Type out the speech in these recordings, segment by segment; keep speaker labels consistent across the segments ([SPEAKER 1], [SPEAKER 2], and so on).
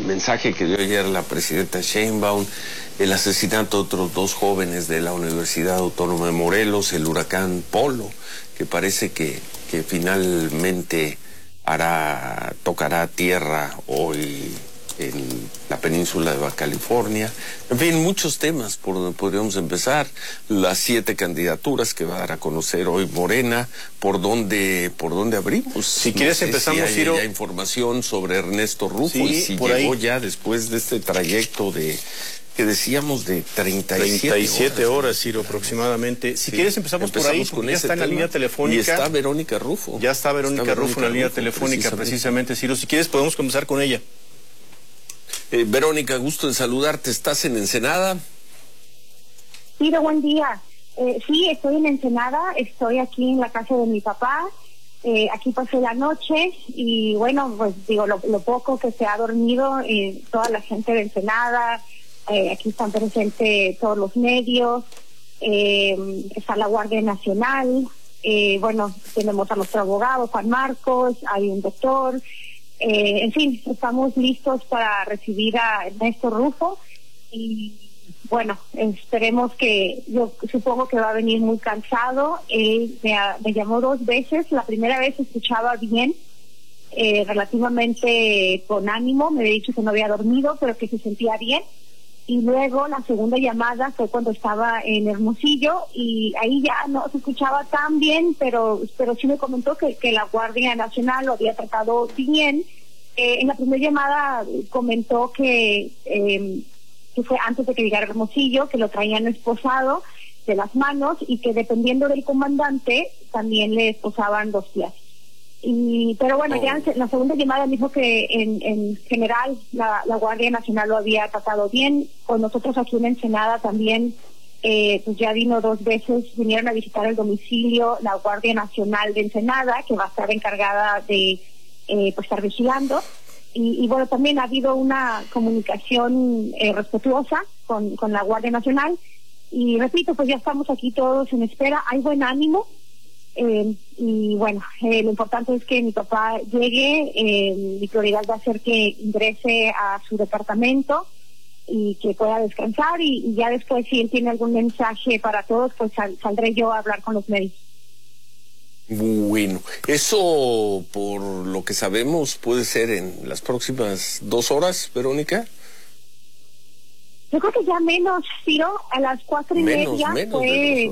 [SPEAKER 1] mensaje que dio ayer la presidenta Sheinbaum, el asesinato de otros 2 jóvenes de la Universidad Autónoma de Morelos, el huracán Polo, que parece que finalmente tocará tierra hoy en la península de Baja California. En fin, muchos temas por donde podríamos empezar. Las 7 candidaturas que va a dar a conocer hoy Morena. ¿Por dónde abrimos?
[SPEAKER 2] Si quieres empezamos,
[SPEAKER 1] si
[SPEAKER 2] Ciro.
[SPEAKER 1] hay ya información sobre Ernesto Rufo,
[SPEAKER 2] sí,
[SPEAKER 1] y si llegó ya después de este trayecto que decíamos de 37
[SPEAKER 2] horas, Ciro, aproximadamente. Si quieres empezamos por ahí, porque ya está en la línea telefónica.
[SPEAKER 1] Y está Verónica Rufo.
[SPEAKER 2] Ya está Verónica Rufo en la línea telefónica, precisamente, Ciro. Si quieres podemos comenzar con ella.
[SPEAKER 1] Verónica, gusto en saludarte. ¿Estás en Ensenada?
[SPEAKER 3] Sí, buen día. Sí, estoy en Ensenada, estoy aquí en la casa de mi papá. Aquí pasé la noche y bueno, pues digo, lo poco que se ha dormido, toda la gente de Ensenada, aquí están presentes todos los medios, está la Guardia Nacional, bueno, tenemos a nuestro abogado, Juan Marcos, hay un doctor. En fin, estamos listos para recibir a Ernesto Rufo y bueno, esperemos yo supongo que va a venir muy cansado. Me llamó 2 veces, la primera vez escuchaba bien, relativamente con ánimo, me había dicho que no había dormido, pero que se sentía bien. Y luego la segunda llamada fue cuando estaba en Hermosillo y ahí ya no se escuchaba tan bien, pero sí me comentó que la Guardia Nacional lo había tratado bien. En la primera llamada comentó que fue antes de que llegara a Hermosillo, que lo traían esposado de las manos y que dependiendo del comandante también le esposaban 2 pies. Pero bueno, ya en la segunda llamada me dijo que en general la Guardia Nacional lo había tratado bien. Con nosotros aquí en Ensenada también, pues ya vino 2 veces, vinieron a visitar el domicilio la Guardia Nacional de Ensenada, que va a estar encargada de pues estar vigilando. Y bueno, también ha habido una comunicación respetuosa con la Guardia Nacional. Y repito, pues ya estamos aquí todos en espera, hay buen ánimo. Y bueno, lo importante es que mi papá llegue. Mi prioridad va a ser que ingrese a su departamento y que pueda descansar y ya después, si él tiene algún mensaje para todos, pues saldré yo a hablar con los medios.
[SPEAKER 1] Bueno, eso por lo que sabemos puede ser en las próximas 2 horas, Verónica.
[SPEAKER 3] Yo creo que ya menos, Ciro, a las 4:30
[SPEAKER 1] menos
[SPEAKER 3] fue...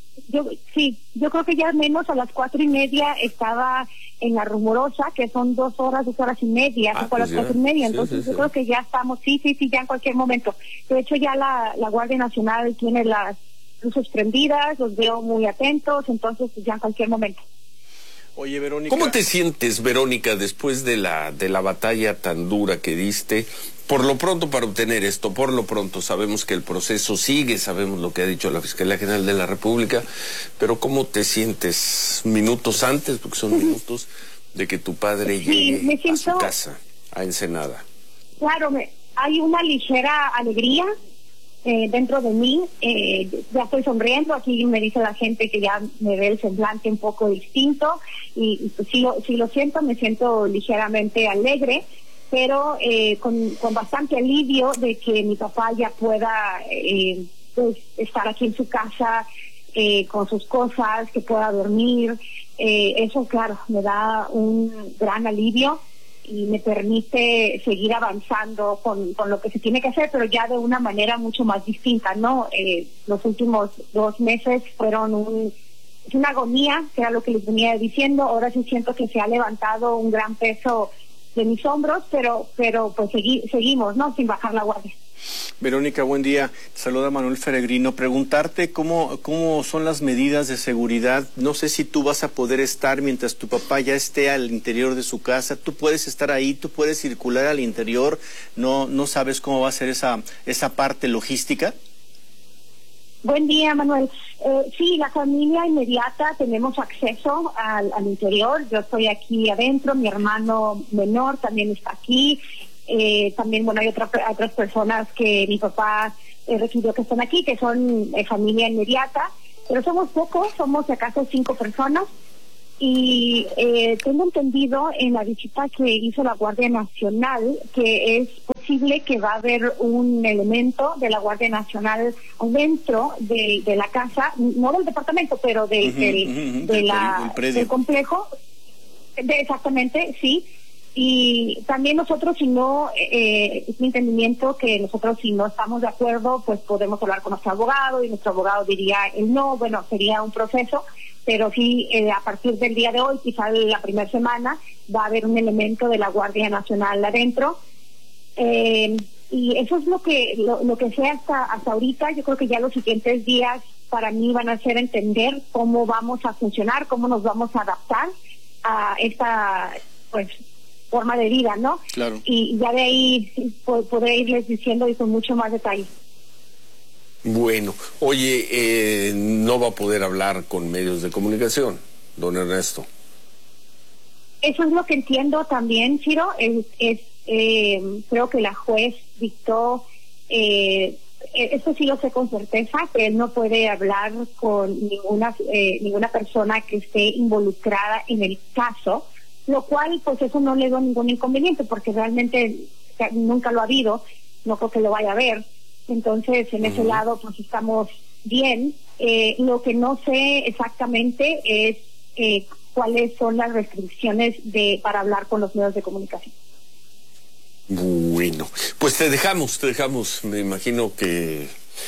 [SPEAKER 3] Yo creo que ya menos a las 4:30 estaba en la Rumorosa, que son 2 horas y media, fue a las 4:30, entonces yo creo que ya estamos, ya en cualquier momento. De hecho ya la Guardia Nacional tiene las luces prendidas, los veo muy atentos, entonces ya en cualquier momento.
[SPEAKER 2] Oye, Verónica,
[SPEAKER 1] ¿cómo te sientes, Verónica, después de la batalla tan dura que diste? Por lo pronto, para obtener esto, por lo pronto sabemos que el proceso sigue, sabemos lo que ha dicho la Fiscalía General de la República, pero ¿cómo te sientes minutos antes, porque son minutos, de que tu padre llegue a su casa, a Ensenada?
[SPEAKER 3] Claro, hay una ligera alegría dentro de mí. Ya estoy sonriendo, aquí me dice la gente que ya me ve el semblante un poco distinto y pues sí lo siento, me siento ligeramente alegre, pero con bastante alivio de que mi papá ya pueda pues estar aquí en su casa con sus cosas, que pueda dormir. Eso, claro, me da un gran alivio y me permite seguir avanzando con lo que se tiene que hacer, pero ya de una manera mucho más distinta, ¿no? Los últimos 2 meses fueron una agonía, que era lo que les venía diciendo. Ahora sí siento que se ha levantado un gran peso de mis hombros, pero pues seguimos, ¿no? Sin bajar la guardia.
[SPEAKER 2] Verónica, buen día. Saluda Manuel Feregrino. Preguntarte cómo son las medidas de seguridad. No sé si tú vas a poder estar mientras tu papá ya esté al interior de su casa. Tú puedes estar ahí, tú puedes circular al interior. No sabes cómo va a ser esa parte logística.
[SPEAKER 3] Buen día, Manuel. Sí, la familia inmediata tenemos acceso al interior. Yo estoy aquí adentro, mi hermano menor también está aquí. También, bueno, hay otras personas que mi papá requirió que estén aquí, que son familia inmediata, pero somos pocos, somos acaso 5 personas. Y tengo entendido en la visita que hizo la Guardia Nacional que es posible que va a haber un elemento de la Guardia Nacional dentro de la casa, no del departamento, pero del complejo. Exactamente, sí. Y también nosotros, si no, es mi entendimiento que nosotros, si no estamos de acuerdo, pues podemos hablar con nuestro abogado y nuestro abogado diría el no, bueno, sería un proceso, pero sí, a partir del día de hoy, quizá la primera semana, va a haber un elemento de la Guardia Nacional adentro. Y eso es lo que sé hasta ahorita. Yo creo que ya los siguientes días para mí van a ser entender cómo vamos a funcionar, cómo nos vamos a adaptar a esta, pues, forma de vida, ¿no?
[SPEAKER 2] Claro.
[SPEAKER 3] Y ya de ahí podré irles diciendo y con mucho más detalle.
[SPEAKER 1] Bueno, oye, no va a poder hablar con medios de comunicación, don Ernesto.
[SPEAKER 3] Eso es lo que entiendo también, Ciro. Creo que la juez dictó, esto sí lo sé con certeza, que él no puede hablar con ninguna persona que esté involucrada en el caso, lo cual pues eso no le da ningún inconveniente porque realmente nunca lo ha habido, no creo que lo vaya a ver. Entonces en ese lado pues estamos bien. Lo que no sé exactamente es cuáles son las restricciones para hablar con los medios de comunicación.
[SPEAKER 1] Bueno, pues te dejamos, me imagino que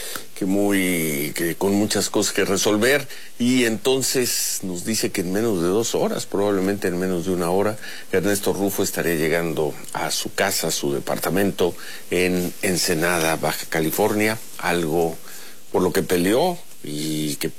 [SPEAKER 1] con muchas cosas que resolver, y entonces nos dice que en menos de 2 horas, probablemente en menos de 1 hora, Ernesto Rufo estaría llegando a su casa, a su departamento en Ensenada, Baja California, algo por lo que peleó y que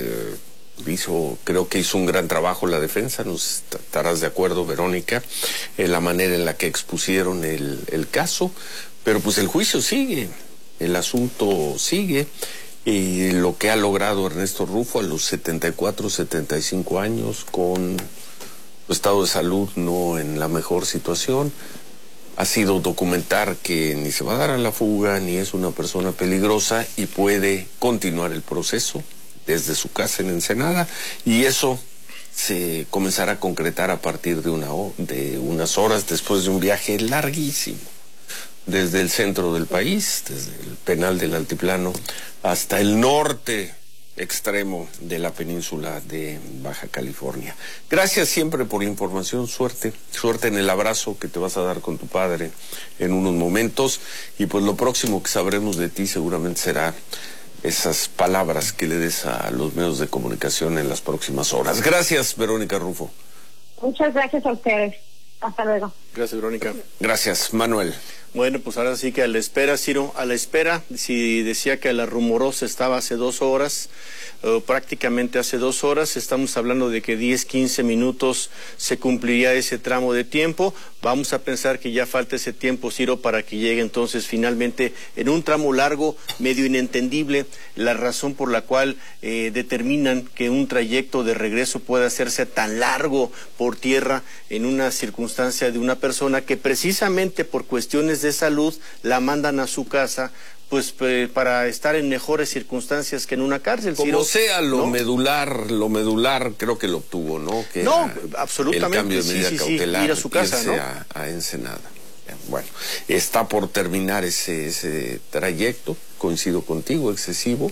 [SPEAKER 1] creo que hizo un gran trabajo la defensa. Nos estarás de acuerdo, Verónica, en la manera en la que expusieron el caso, pero pues el juicio sigue, el asunto sigue, y lo que ha logrado Ernesto Rufo a los 74, 75 años, con su estado de salud no en la mejor situación, ha sido documentar que ni se va a dar a la fuga, ni es una persona peligrosa, y puede continuar el proceso desde su casa en Ensenada, y eso se comenzará a concretar a partir de unas horas después de un viaje larguísimo, desde el centro del país, desde el penal del Altiplano, hasta el norte extremo de la península de Baja California. Gracias siempre por la información, suerte en el abrazo que te vas a dar con tu padre en unos momentos, y pues lo próximo que sabremos de ti seguramente será esas palabras que le des a los medios de comunicación en las próximas horas. Gracias, Verónica Rufo.
[SPEAKER 3] Muchas gracias a ustedes. Hasta luego.
[SPEAKER 2] Gracias, Verónica.
[SPEAKER 1] Gracias, Manuel.
[SPEAKER 2] Bueno, pues ahora sí que a la espera, Ciro, a la espera. Si decía que la rumorosa estaba hace 2 horas, prácticamente hace 2 horas, estamos hablando de que 10, 15 minutos se cumpliría ese tramo de tiempo. Vamos a pensar que ya falta ese tiempo, Ciro, para que llegue entonces finalmente en un tramo largo, medio inentendible, la razón por la cual determinan que un trayecto de regreso puede hacerse tan largo por tierra en una circunstancia de una persona que precisamente por cuestiones de salud la mandan a su casa, pues para estar en mejores circunstancias que en una cárcel.
[SPEAKER 1] Como
[SPEAKER 2] Ciro,
[SPEAKER 1] sea,
[SPEAKER 2] ¿no?
[SPEAKER 1] lo medular creo que lo obtuvo, ¿no? Que
[SPEAKER 2] no, absolutamente.
[SPEAKER 1] El cambio de medida cautelar,
[SPEAKER 2] ir a su casa,
[SPEAKER 1] irse
[SPEAKER 2] ¿no?
[SPEAKER 1] a Ensenada. Bueno, está por terminar ese trayecto, coincido contigo, excesivo,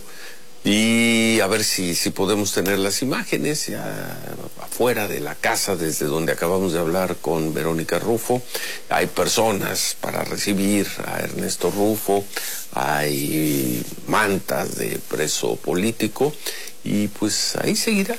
[SPEAKER 1] y a ver si podemos tener las imágenes ya afuera de la casa desde donde acabamos de hablar con Verónica Rufo. Hay personas para recibir a Ernesto Rufo, hay mantas de preso político, y pues ahí seguirá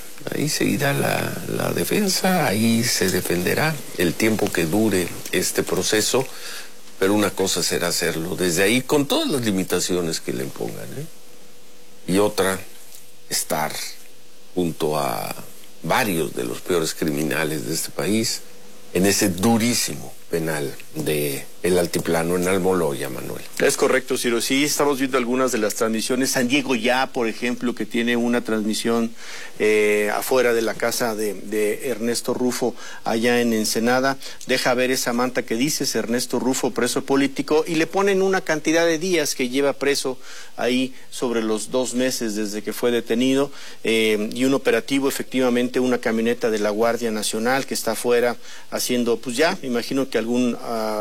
[SPEAKER 1] la defensa, ahí se defenderá el tiempo que dure este proceso, pero una cosa será hacerlo desde ahí con todas las limitaciones que le impongan, y otra, estar junto a varios de los peores criminales de este país en ese durísimo penal de el Altiplano en Almoloya, Manuel.
[SPEAKER 2] Es correcto, Ciro. Sí, estamos viendo algunas de las transmisiones. San Diego Ya, por ejemplo, que tiene una transmisión afuera de la casa de Ernesto Rufo, allá en Ensenada. Deja ver esa manta que dices, Ernesto Rufo, preso político, y le ponen una cantidad de días que lleva preso ahí sobre los 2 meses desde que fue detenido, y un operativo, efectivamente, una camioneta de la Guardia Nacional que está afuera haciendo, pues ya, me imagino que una suerte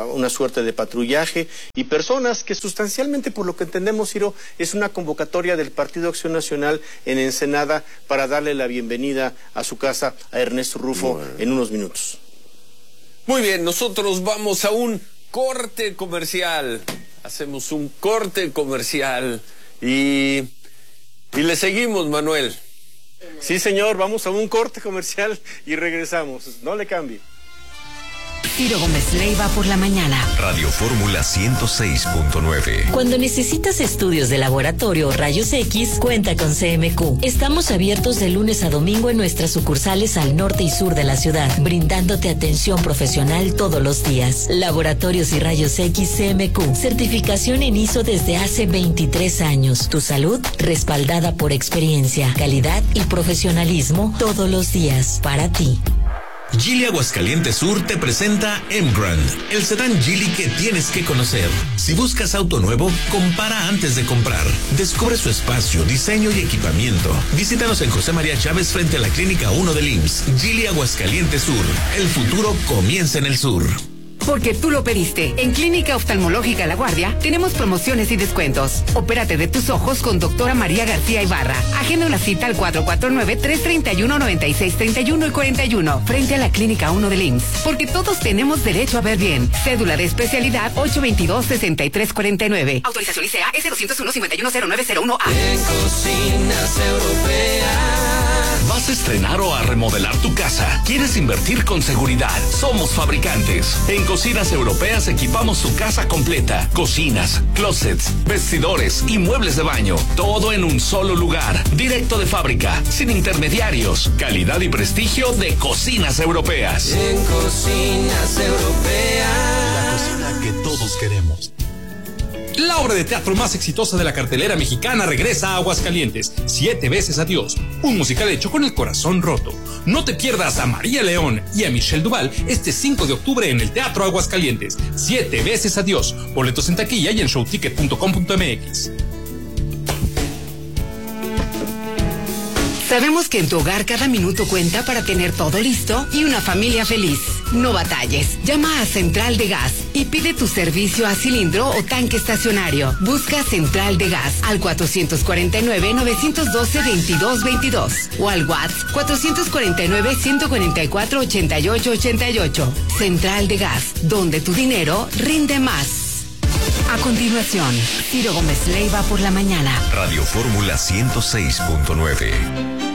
[SPEAKER 2] transporte de patrullaje y personas que sustancialmente, por lo que entendemos, Ciro, es una convocatoria del Partido Acción Nacional en Ensenada para darle la bienvenida a su casa a Ernesto Rufo en unos minutos.
[SPEAKER 1] Muy bien, nosotros vamos a un corte comercial. Hacemos un corte comercial y le seguimos, Manuel.
[SPEAKER 2] Sí, señor, vamos a un corte comercial y regresamos. No le cambie.
[SPEAKER 4] Ciro Gómez Leiva por la mañana.
[SPEAKER 5] Radio Fórmula 106.9.
[SPEAKER 4] Cuando necesitas estudios de laboratorio o rayos X, cuenta con CMQ. Estamos abiertos de lunes a domingo en nuestras sucursales al norte y sur de la ciudad, brindándote atención profesional todos los días. Laboratorios y rayos X CMQ. Certificación en ISO desde hace 23 años. Tu salud respaldada por experiencia, calidad y profesionalismo todos los días para ti.
[SPEAKER 5] Geely Aguascalientes Sur te presenta M-Grand, el sedán Geely que tienes que conocer. Si buscas auto nuevo, compara antes de comprar. Descubre su espacio, diseño y equipamiento. Visítanos en José María Chávez frente a la Clínica 1 del IMSS. Geely Aguascalientes Sur. El futuro comienza en el sur.
[SPEAKER 6] Porque tú lo pediste. En Clínica Oftalmológica La Guardia tenemos promociones y descuentos. Opérate de tus ojos con doctora María García Ibarra. Agenda una cita al 449-331-9631 y 41, frente a la Clínica 1 del IMSS. Porque todos tenemos derecho a ver bien. Cédula de especialidad 822-6349. Autorización ICEA S201-510901A.
[SPEAKER 7] En Cocinas Europeas.
[SPEAKER 5] ¿Vas a estrenar o a remodelar tu casa? ¿Quieres invertir con seguridad? Somos fabricantes. En Cocinas Europeas equipamos tu casa completa. Cocinas, closets, vestidores y muebles de baño. Todo en un solo lugar. Directo de fábrica, sin intermediarios. Calidad y prestigio de Cocinas Europeas.
[SPEAKER 7] En Cocinas Europeas.
[SPEAKER 8] La cocina que todos queremos. La obra de teatro más exitosa de la cartelera mexicana regresa a Aguascalientes, 7 veces adiós, un musical hecho con el corazón roto. No te pierdas a María León y a Michelle Duval este 5 de octubre en el Teatro Aguascalientes, 7 veces adiós. Boletos en taquilla y en showticket.com.mx.
[SPEAKER 6] Sabemos que en tu hogar cada minuto cuenta para tener todo listo y una familia feliz. No batalles. Llama a Central de Gas y pide tu servicio a cilindro o tanque estacionario. Busca Central de Gas al 449-912-2222 o al WhatsApp 449-144-8888. Central de Gas, donde tu dinero rinde más. A continuación, Ciro Gómez Leiva por la mañana.
[SPEAKER 5] Radio Fórmula 106.9.